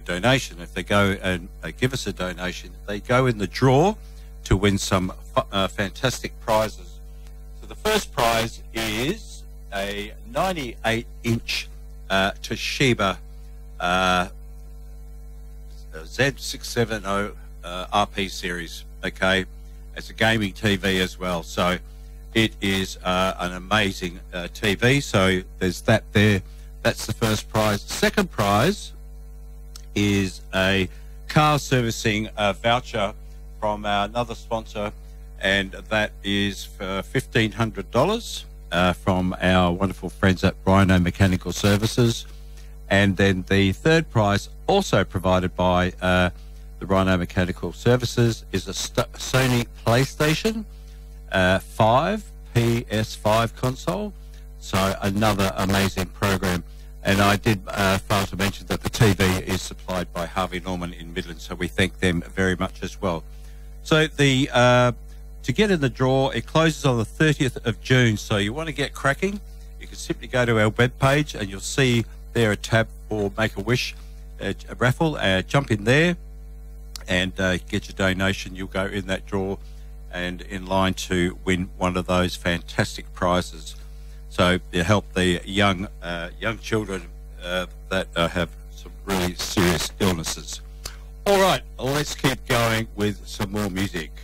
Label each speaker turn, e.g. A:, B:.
A: donation. If they go and they give us a donation, they go in the draw to win some fantastic prizes. So the first prize is a 98-inch Toshiba Z670 RP series. Okay, it's a gaming TV as well, so it is an amazing TV. So there's that there. That's the first prize. Second prize is a car servicing voucher from another sponsor, and that is for $1,500 from our wonderful friends at Rhino Mechanical Services. And then the third prize, also provided by the Rhino Mechanical Services, is a Sony PlayStation 5 PS5 console. So another amazing program. And I did fail to mention that the TV is supplied by Harvey Norman in Midland, so we thank them very much as well. So the to get in the draw, it closes on the 30th of June, so you want to get cracking, you can simply go to our webpage and you'll see there a tab for Make-A-Wish a raffle. Jump in there and get your donation. You'll go in that draw and in line to win one of those fantastic prizes. So you help the young children that have some really serious illnesses. All right, let's keep going with some more music.